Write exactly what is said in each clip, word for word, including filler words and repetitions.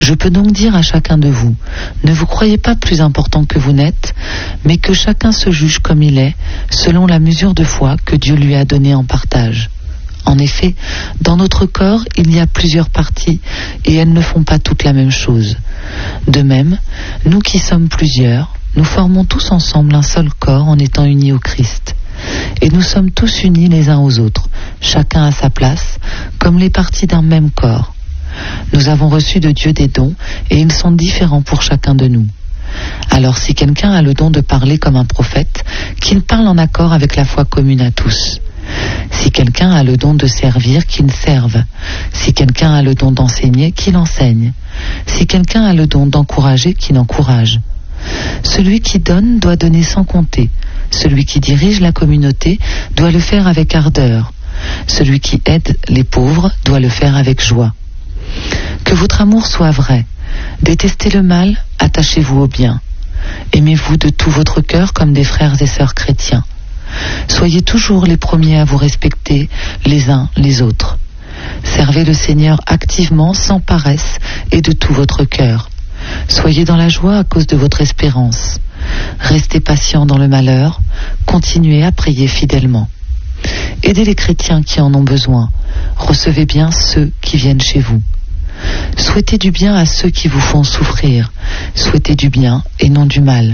Je peux donc dire à chacun de vous, ne vous croyez pas plus important que vous n'êtes, mais que chacun se juge comme il est, selon la mesure de foi que Dieu lui a donnée en partage. En effet, dans notre corps, il y a plusieurs parties, et elles ne font pas toutes la même chose. De même, nous qui sommes plusieurs, nous formons tous ensemble un seul corps en étant unis au Christ. Et nous sommes tous unis les uns aux autres, chacun à sa place, comme les parties d'un même corps. Nous avons reçu de Dieu des dons, et ils sont différents pour chacun de nous. Alors si quelqu'un a le don de parler comme un prophète, qu'il parle en accord avec la foi commune à tous. Si quelqu'un a le don de servir, qu'il serve. Si quelqu'un a le don d'enseigner, qu'il enseigne. Si quelqu'un a le don d'encourager, qu'il encourage. Celui qui donne doit donner sans compter. Celui qui dirige la communauté doit le faire avec ardeur. Celui qui aide les pauvres doit le faire avec joie. Que votre amour soit vrai. Détestez le mal, attachez-vous au bien. Aimez-vous de tout votre cœur comme des frères et sœurs chrétiens. Soyez toujours les premiers à vous respecter les uns les autres. Servez le Seigneur activement, sans paresse et de tout votre cœur. Soyez dans la joie à cause de votre espérance. Restez patients dans le malheur, continuez à prier fidèlement. Aidez les chrétiens qui en ont besoin. Recevez bien ceux qui viennent chez vous. Souhaitez du bien à ceux qui vous font souffrir. Souhaitez du bien et non du mal.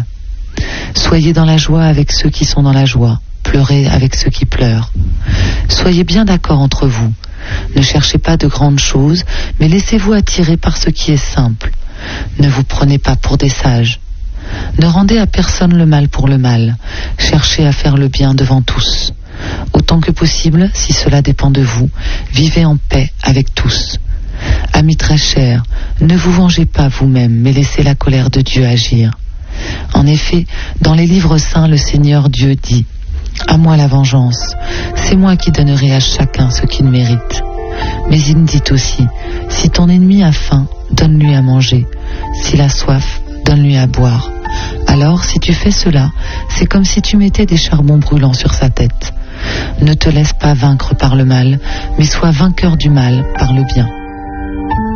Soyez dans la joie avec ceux qui sont dans la joie. Pleurez avec ceux qui pleurent. Soyez bien d'accord entre vous. Ne cherchez pas de grandes choses, mais laissez-vous attirer par ce qui est simple. Ne vous prenez pas pour des sages. Ne rendez à personne le mal pour le mal. Cherchez à faire le bien devant tous. Autant que possible, si cela dépend de vous, vivez en paix avec tous. Amis très chers, ne vous vengez pas vous-même, mais laissez la colère de Dieu agir. En effet, dans les livres saints, le Seigneur Dieu dit « À moi la vengeance, c'est moi qui donnerai à chacun ce qu'il mérite. » Mais il dit aussi « Si ton ennemi a faim, donne-lui à manger. S'il a soif, donne-lui à boire. Alors, si tu fais cela, c'est comme si tu mettais des charbons brûlants sur sa tête. Ne te laisse pas vaincre par le mal, mais sois vainqueur du mal par le bien. »